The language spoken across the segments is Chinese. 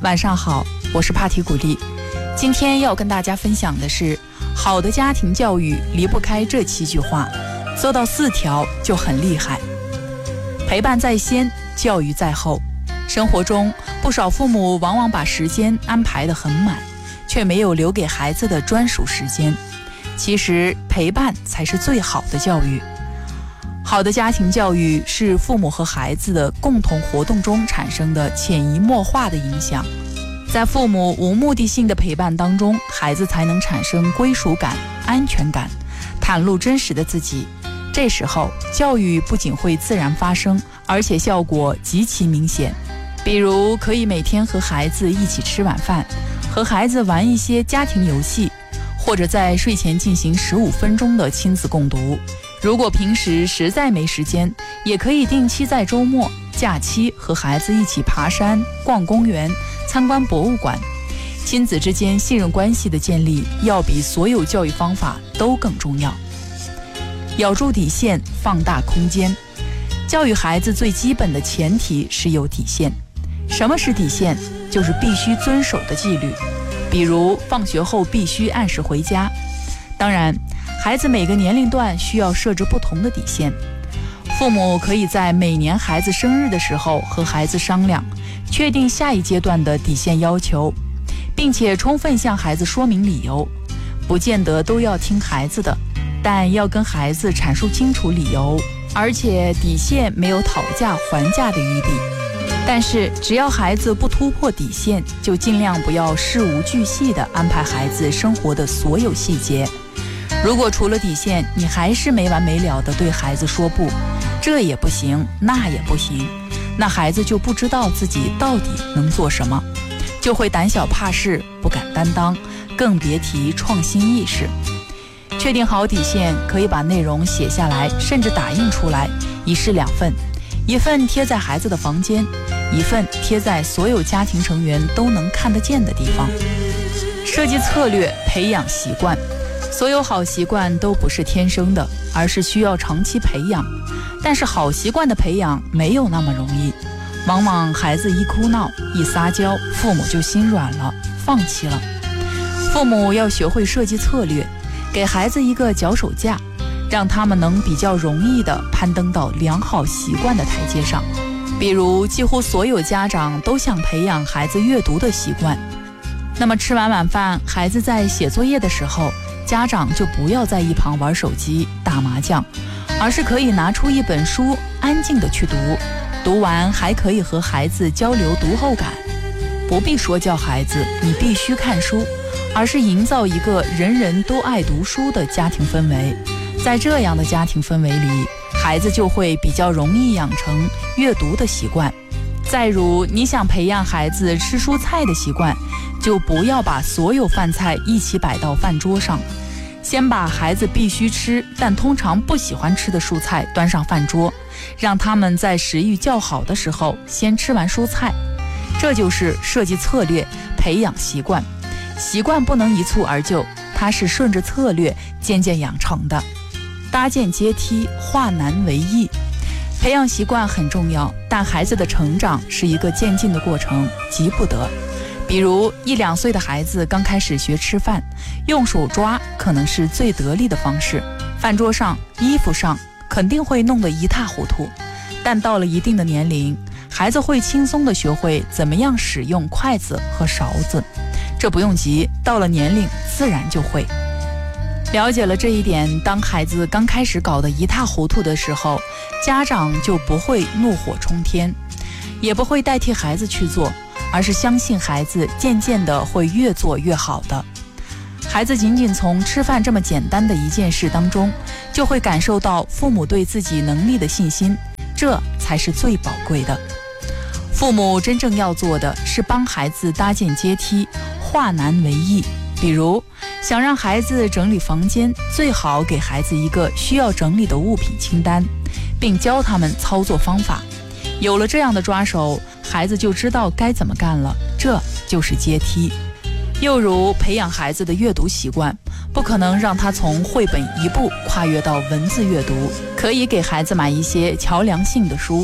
晚上好，我是帕提古丽。今天要跟大家分享的是，好的家庭教育离不开这7句话，做到4条就很厉害。陪伴在先，教育在后。生活中，不少父母往往把时间安排得很满，却没有留给孩子的专属时间。其实，陪伴才是最好的教育。好的家庭教育是父母和孩子的共同活动中产生的潜移默化的影响。在父母无目的性的陪伴当中，孩子才能产生归属感、安全感，袒露真实的自己。这时候，教育不仅会自然发生，而且效果极其明显。比如，可以每天和孩子一起吃晚饭，和孩子玩一些家庭游戏，或者在睡前进行15分钟的亲子共读。如果平时实在没时间，也可以定期在周末、假期和孩子一起爬山、逛公园、参观博物馆。亲子之间信任关系的建立，要比所有教育方法都更重要。咬住底线，放大空间。教育孩子最基本的前提是有底线。什么是底线？就是必须遵守的纪律。比如，放学后必须按时回家。当然，孩子每个年龄段需要设置不同的底线。父母可以在每年孩子生日的时候和孩子商量，确定下一阶段的底线要求，并且充分向孩子说明理由。不见得都要听孩子的，但要跟孩子阐述清楚理由，而且底线没有讨价还价的余地。但是只要孩子不突破底线，就尽量不要事无巨细地安排孩子生活的所有细节。如果除了底线，你还是没完没了地对孩子说不，这也不行，那也不行，那孩子就不知道自己到底能做什么，就会胆小怕事，不敢担当，更别提创新意识。确定好底线，可以把内容写下来，甚至打印出来，一式2份，一份贴在孩子的房间，一份贴在所有家庭成员都能看得见的地方。设计策略，培养习惯。所有好习惯都不是天生的，而是需要长期培养。但是好习惯的培养没有那么容易，往往孩子一哭闹、一撒娇，父母就心软了，放弃了。父母要学会设计策略，给孩子一个脚手架，让他们能比较容易地攀登到良好习惯的台阶上。比如，几乎所有家长都想培养孩子阅读的习惯。那么吃完晚饭，孩子在写作业的时候，家长就不要在一旁玩手机、打麻将，而是可以拿出一本书，安静地去读。读完还可以和孩子交流读后感。不必说教孩子你必须看书，而是营造一个人人都爱读书的家庭氛围。在这样的家庭氛围里，孩子就会比较容易养成阅读的习惯。再如，你想培养孩子吃蔬菜的习惯，就不要把所有饭菜一起摆到饭桌上，先把孩子必须吃但通常不喜欢吃的蔬菜端上饭桌，让他们在食欲较好的时候先吃完蔬菜。这就是设计策略，培养习惯。习惯不能一蹴而就，它是顺着策略渐渐养成的。搭建阶梯，化难为易。培养习惯很重要，但孩子的成长是一个渐进的过程，急不得。比如1、2岁的孩子刚开始学吃饭，用手抓可能是最得力的方式，饭桌上、衣服上肯定会弄得一塌糊涂。但到了一定的年龄，孩子会轻松地学会怎么样使用筷子和勺子，这不用急，到了年龄自然就会。了解了这一点，当孩子刚开始搞得一塌糊涂的时候，家长就不会怒火冲天，也不会代替孩子去做，而是相信孩子渐渐地会越做越好的。孩子仅仅从吃饭这么简单的一件事当中，就会感受到父母对自己能力的信心，这才是最宝贵的。父母真正要做的是帮孩子搭建阶梯，化难为易。比如，想让孩子整理房间，最好给孩子一个需要整理的物品清单，并教他们操作方法。有了这样的抓手，孩子就知道该怎么干了，这就是阶梯。又如培养孩子的阅读习惯，不可能让他从绘本一步跨越到文字阅读，可以给孩子买一些桥梁性的书，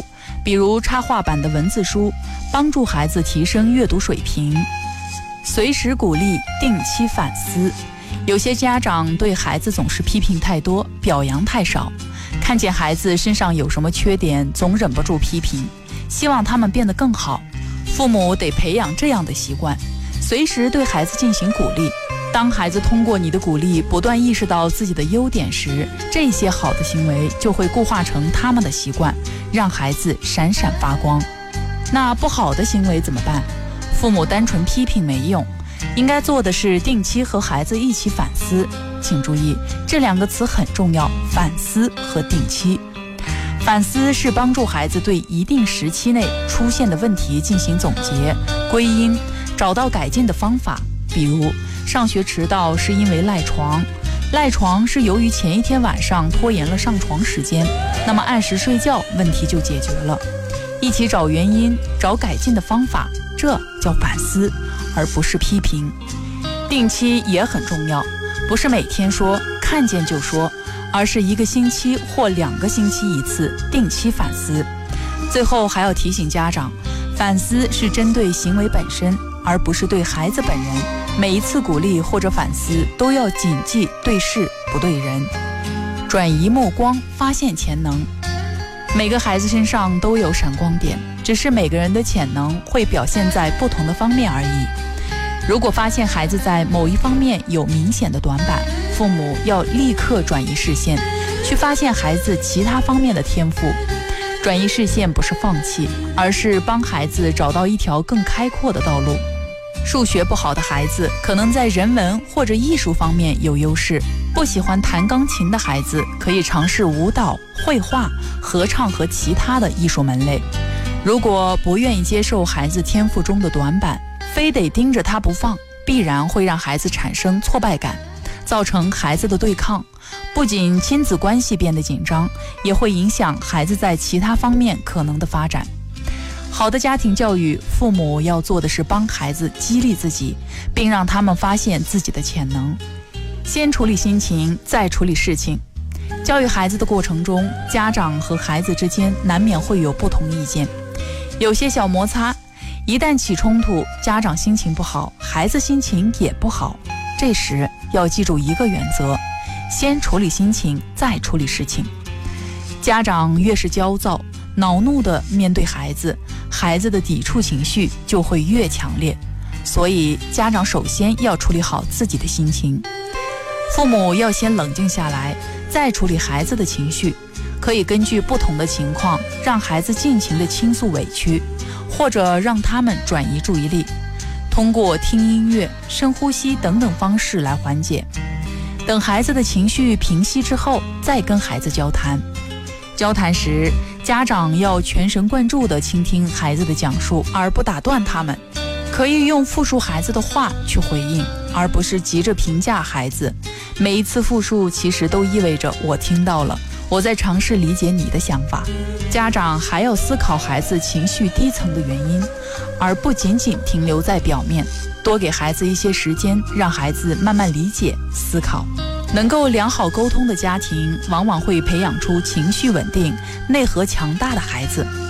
比如插画版的文字书，帮助孩子提升阅读水平。随时鼓励，定期反思。有些家长对孩子总是批评太多，表扬太少，看见孩子身上有什么缺点，总忍不住批评，希望他们变得更好。父母得培养这样的习惯，随时对孩子进行鼓励。当孩子通过你的鼓励不断意识到自己的优点时，这些好的行为就会固化成他们的习惯，让孩子闪闪发光。那不好的行为怎么办？父母单纯批评没用，应该做的是定期和孩子一起反思。请注意，这两个词很重要，反思和定期。反思是帮助孩子对一定时期内出现的问题进行总结、归因，找到改进的方法。比如上学迟到是因为赖床是由于前一天晚上拖延了上床时间，那么按时睡觉，问题就解决了。一起找原因，找改进的方法，这叫反思，而不是批评。定期也很重要，不是每天说，看见就说，而是1个星期或2个星期一次，定期反思。最后还要提醒家长，反思是针对行为本身，而不是对孩子本人。每一次鼓励或者反思都要谨记对事不对人，转移目光，发现潜能。每个孩子身上都有闪光点，只是每个人的潜能会表现在不同的方面而已。如果发现孩子在某一方面有明显的短板，父母要立刻转移视线，去发现孩子其他方面的天赋。转移视线不是放弃，而是帮孩子找到一条更开阔的道路。数学不好的孩子可能在人文或者艺术方面有优势，不喜欢弹钢琴的孩子可以尝试舞蹈、绘画、合唱和其他的艺术门类。如果不愿意接受孩子天赋中的短板，非得盯着他不放，必然会让孩子产生挫败感，造成孩子的对抗，不仅亲子关系变得紧张，也会影响孩子在其他方面可能的发展。好的家庭教育，父母要做的是帮孩子激励自己，并让他们发现自己的潜能。先处理心情，再处理事情。教育孩子的过程中，家长和孩子之间难免会有不同意见，有些小摩擦，一旦起冲突，家长心情不好，孩子心情也不好。这时要记住一个原则，先处理心情，再处理事情。家长越是焦躁、恼怒地面对孩子，孩子的抵触情绪就会越强烈。所以家长首先要处理好自己的心情。父母要先冷静下来，再处理孩子的情绪。可以根据不同的情况，让孩子尽情地倾诉委屈，或者让他们转移注意力，通过听音乐、深呼吸等等方式来缓解。等孩子的情绪平息之后，再跟孩子交谈。交谈时，家长要全神贯注地倾听孩子的讲述，而不打断他们。可以用复述孩子的话去回应，而不是急着评价孩子。每一次复述其实都意味着我听到了，我在尝试理解你的想法。家长还要思考孩子情绪低层的原因，而不仅仅停留在表面，多给孩子一些时间，让孩子慢慢理解、思考。能够良好沟通的家庭，往往会培养出情绪稳定、内核强大的孩子。